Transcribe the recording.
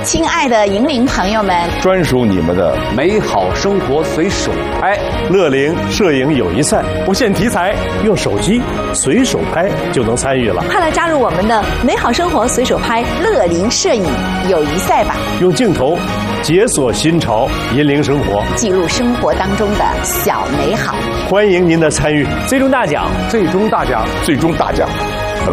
亲爱的银铃朋友们， 专属你们的美好生活随手拍， 乐龄摄影友谊赛，不限题材，用手机随手拍就能参与了。 快来加入我们的美好生活随手拍乐龄摄影友谊赛吧！ 用镜头解锁新潮，引领生活， 记录生活当中的小美好。 欢迎您的参与， 最终大奖， 最终大奖，最终大奖。